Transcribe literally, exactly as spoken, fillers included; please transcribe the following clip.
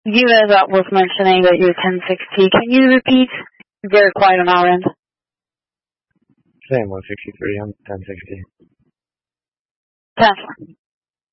You guys uh, was mentioning that you're ten sixty. Can you repeat? Very quiet on our end. Same, one sixty-three, I'm ten sixty. ten.